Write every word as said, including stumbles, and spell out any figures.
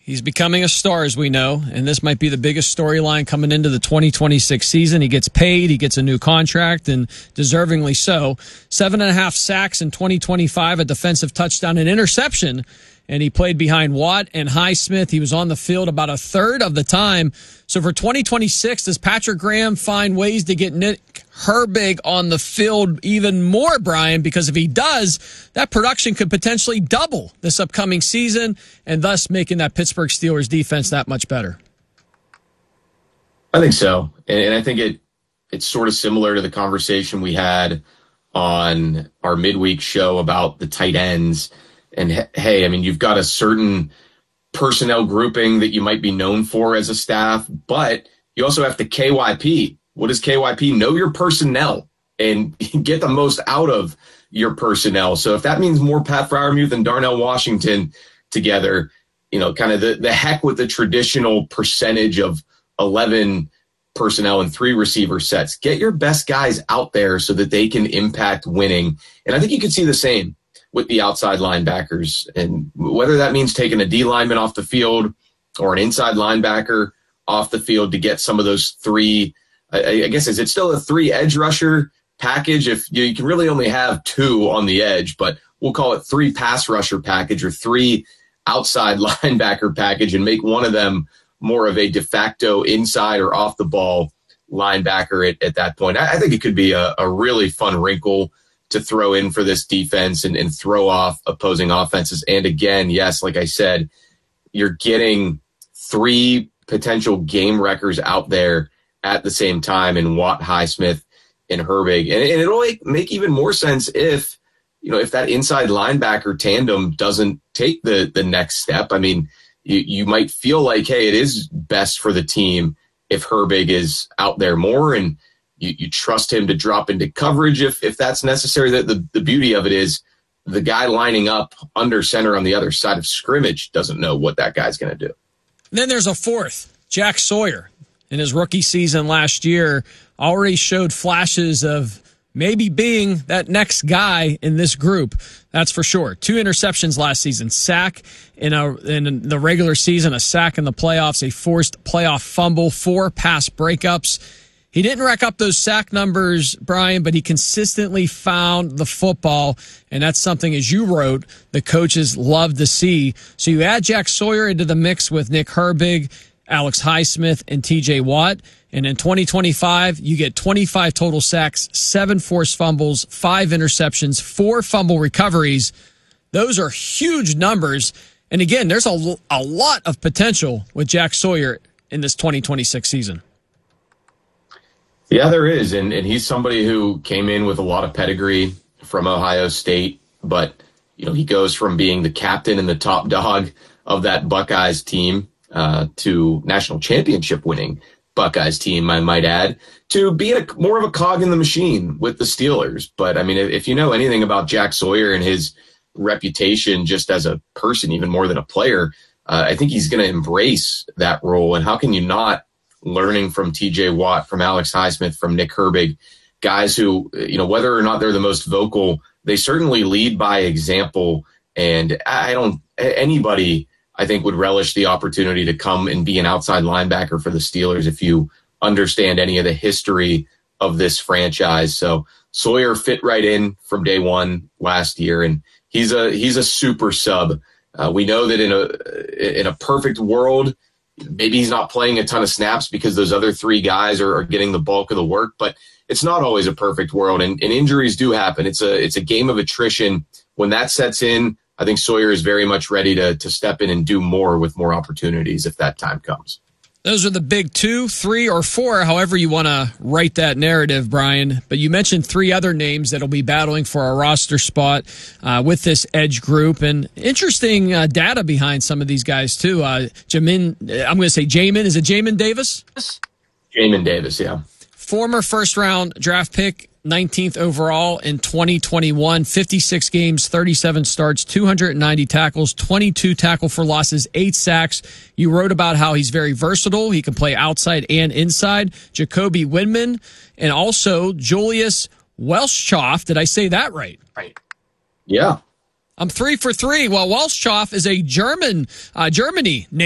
He's becoming a star, as we know, and this might be the biggest storyline coming into the twenty twenty-six season. He gets paid, he gets a new contract, and deservingly so. Seven and a half sacks in twenty twenty-five, a defensive touchdown, and interception, and he played behind Watt and Highsmith. He was on the field about a third of the time. So for twenty twenty-six, does Patrick Graham find ways to get Nick Herbig on the field even more, Brian? Because if he does, that production could potentially double this upcoming season and thus making that Pittsburgh Steelers defense that much better. I think so. And I think it it's sort of similar to the conversation we had on our midweek show about the tight ends. And hey, I mean, you've got a certain personnel grouping that you might be known for as a staff, but you also have to K Y P. What is K Y P? Know your personnel and get the most out of your personnel. So if that means more Pat Freiermuth and Darnell Washington together, you know, kind of the, the heck with the traditional percentage of eleven personnel and three receiver sets. Get your best guys out there so that they can impact winning. And I think you could see the same with the outside linebackers, and whether that means taking a D lineman off the field or an inside linebacker off the field to get some of those three, I, I guess, is it still a three edge rusher package? If you, you can really only have two on the edge, but we'll call it three pass rusher package or three outside linebacker package and make one of them more of a de facto inside or off the ball linebacker at, at that point. I, I think it could be a, a really fun wrinkle to throw in for this defense and, and throw off opposing offenses. And again, yes, like I said, you're getting three potential game wreckers out there at the same time in Watt, Highsmith, and Herbig. And, and it'll make, make even more sense if, you know, if that inside linebacker tandem doesn't take the, the next step. I mean, you, you might feel like, hey, it is best for the team if Herbig is out there more, and You, you trust him to drop into coverage if if that's necessary. The, the, the beauty of it is the guy lining up under center on the other side of scrimmage doesn't know what that guy's going to do. Then there's a fourth, Jack Sawyer. In his rookie season last year, already showed flashes of maybe being that next guy in this group. That's for sure. Two interceptions last season, sack in, a, in the regular season, a sack in the playoffs, a forced playoff fumble, four pass breakups. He didn't rack up those sack numbers, Brian, but he consistently found the football, and that's something, as you wrote, the coaches love to see. So you add Jack Sawyer into the mix with Nick Herbig, Alex Highsmith, and T J Watt, and in twenty twenty-five, you get twenty-five total sacks, seven forced fumbles, five interceptions, four fumble recoveries. Those are huge numbers, and again, there's a, a lot of potential with Jack Sawyer in this twenty twenty-six season. Yeah, there is. And, and he's somebody who came in with a lot of pedigree from Ohio State, but, you know, he goes from being the captain and the top dog of that Buckeyes team uh, to national championship winning Buckeyes team, I might add, to being a, more of a cog in the machine with the Steelers. But, I mean, if, if you know anything about Jack Sawyer and his reputation just as a person, even more than a player, uh, I think he's going to embrace that role. And how can you not? Learning from T J Watt, from Alex Highsmith, from Nick Herbig, guys who, you know, whether or not they're the most vocal, they certainly lead by example. And I don't, anybody, I think, would relish the opportunity to come and be an outside linebacker for the Steelers if you understand any of the history of this franchise. So Sawyer fit right in from day one last year, and he's a, he's a super sub. Uh, we know that in a, in a perfect world, maybe he's not playing a ton of snaps because those other three guys are, are getting the bulk of the work, but it's not always a perfect world, and, and injuries do happen. It's a it's a game of attrition. When that sets in, I think Sawyer is very much ready to to step in and do more with more opportunities if that time comes. Those are the big two, three, or four, however you want to write that narrative, Brian. But you mentioned three other names that will be battling for a roster spot uh, with this edge group. And interesting uh, data behind some of these guys, too. Uh, Jamin, I'm going to say Jamin. Is it Jamin Davis? Jamin Davis, yeah. Former first-round draft pick, nineteenth overall in twenty twenty-one, fifty-six games, thirty-seven starts, two hundred ninety tackles, twenty-two tackle for losses, eight sacks. You wrote about how he's very versatile. He can play outside and inside. Jacoby Windman, and also Julius Welschhoff. Did I say that right? Right. Yeah. I'm three for three. Well, Welschhoff is a German, uh, Germany native.